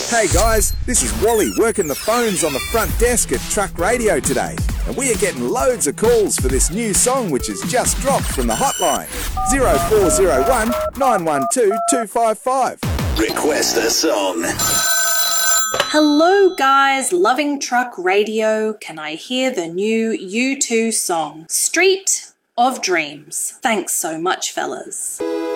Hey guys, this is Wally working the phones on the front desk at Truck Radio today. And we are getting loads of calls for this new song which has just dropped from the hotline. 0401 912 255. Request a song. Hello guys, loving Truck Radio. Can I hear the new U2 song, Street of Dreams? Thanks so much, fellas.